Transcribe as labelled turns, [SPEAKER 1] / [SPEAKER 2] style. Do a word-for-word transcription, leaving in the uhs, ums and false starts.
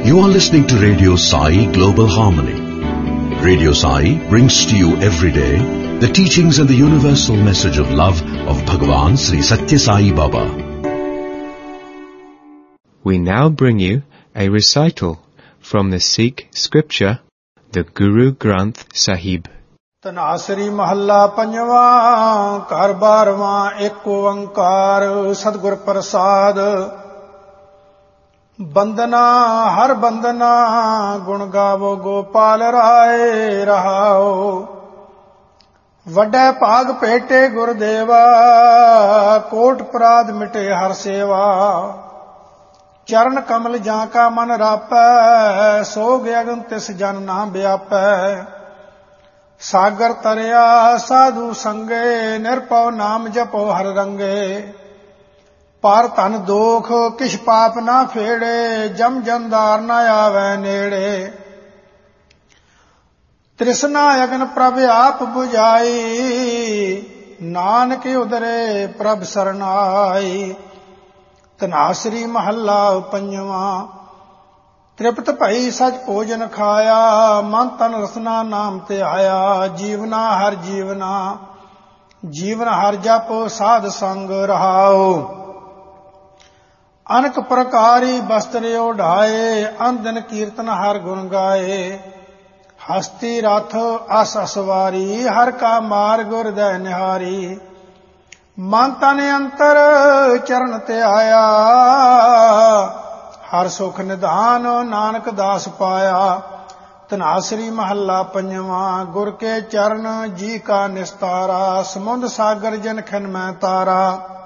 [SPEAKER 1] You are listening to Radio Sai Global Harmony. Radio Sai brings to you every day the teachings and the universal message of love of Bhagavan Sri Satya Sai Baba.
[SPEAKER 2] We now bring you a recital from the Sikh scripture, the Guru Granth Sahib.
[SPEAKER 3] Dhanasari ਮਹੱਲਾ ਪੰਜਵਾਂ ਘਰ ਬਾਰਵਾਂ ਏਕ ਓੰਕਾਰ ਸਤਿਗੁਰ ਪ੍ਰਸਾਦ। ਬੰਦਨਾ ਹਰ ਬੰਦਨਾ ਗੁਣ ਗਾਵੋ ਗੋਪਾਲ ਰਾਏ ਰਹਾਓ। ਵੱਡੇ ਭਾਗ ਭੇਟੇ ਗੁਰਦੇਵਾ ਕੋਟ ਅਪਰਾਧ ਮਿਟੇ ਹਰ ਸੇਵਾ। ਚਰਨ ਕਮਲ ਜਾਂ ਕਾ ਮਨ ਰਾਪੈ ਸੋ ਗਗਨ ਤਿਸ ਜਨ ਨਾ ਵਿਆਪੈ। ਸਾਗਰ ਤਰਿਆ ਸਾਧੂ ਸੰਗੇ ਨਿਰਭਉ ਨਾਮ ਜਪੋ ਹਰ ਰੰਗੇ। ਪਰ ਧਨ ਦੋਖ ਕਿਛ ਪਾਪ ਨਾ ਫੇੜੇ ਜਮ ਜੰਦਾਰ ਨਾ ਆਵੈ ਨੇੜੇ। ਤ੍ਰਿਸ਼ਨਾ ਅਗਨ ਪ੍ਰਭ ਆਪ 부ਝਾਈ ਨਾਨਕ ਉਦਰੇ ਪ੍ਰਭ ਸਰਨਾਈ। ਧਨਾਸਰੀ ਮਹੱਲਾ ਪੰਜਵਾਂ। ਤ੍ਰਿਪਤ ਭਈ ਸਚ ਭੋਜਨ ਖਾਇਆ ਮਨ ਤਨ ਰਸਨਾ ਨਾਮ ਤੇ ਆਇਆ। ਜੀਵਨਾ ਹਰ ਜੀਵਨਾ ਜੀਵਨ ਹਰ ਜਪੋ ਸਾਧ ਸੰਗ ਰਹਾਓ। ਅਨਕ ਪ੍ਰਕਾਰੀ ਬਸਤਰ ਓਢਾਏ ਅੰਦਨ ਕੀਰਤਨ ਹਰ ਗੁਣ ਗਾਏ। ਹਸਤੀ ਰਥ ਅਸ ਅਸਵਾਰੀ ਹਰ ਕਾ ਮਾਰਗ ਹਿਰਦੈ ਨਿਹਾਰੀ। ਮਨ ਤਨ ਅੰਤਰ ਚਰਨ ਤੇ ਆਇਆ ਹਰ ਸੁਖ ਨਿਧਾਨ ਨਾਨਕ ਦਾਸ ਪਾਇਆ। ਧਨਾਸਰੀ ਮਹੱਲਾ ਪੰਜਵਾਂ। ਗੁਰ ਕੇ ਚਰਨ ਜੀ ਕਾ ਨਿਸਤਾਰਾ ਸਮੁੰਦ ਸਾਗਰ ਜਨ ਖਿਨ ਮੈਂ ਤਾਰਾ।